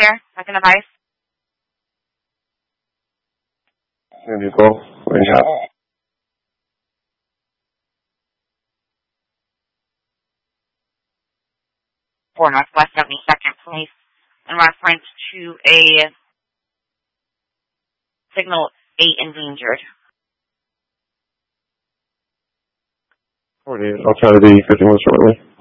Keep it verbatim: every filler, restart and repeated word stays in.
here. I can advise. San Diego, yeah. For Northwest seventy-second, please. In reference to a signal eight endangered. forty-eight, I'll try to be fifty minutes shortly.